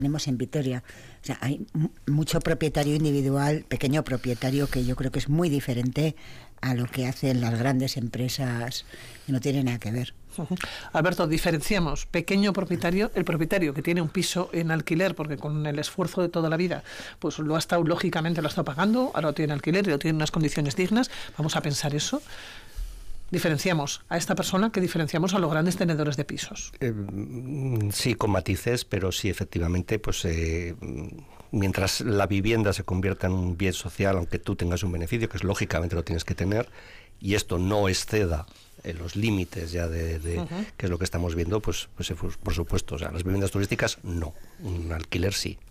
tenemos en Vitoria. O sea, hay mucho propietario individual, pequeño propietario, que yo creo que es muy diferente a lo que hacen las grandes empresas, que no tiene nada que ver. Alberto, diferenciamos pequeño propietario, el propietario que tiene un piso en alquiler, porque con el esfuerzo de toda la vida, pues lo ha estado, lógicamente lo ha estado pagando, ahora lo tiene en alquiler y lo tiene en unas condiciones dignas. Vamos a pensar eso. Diferenciamos a esta persona que diferenciamos a los grandes tenedores de pisos. Sí, con matices, pero sí, efectivamente, pues mientras la vivienda se convierta en un bien social, aunque tú tengas un beneficio, que es lógicamente lo tienes que tener, y esto no exceda los límites ya de que es lo que estamos viendo, pues por supuesto, o sea, las viviendas turísticas no, un alquiler sí.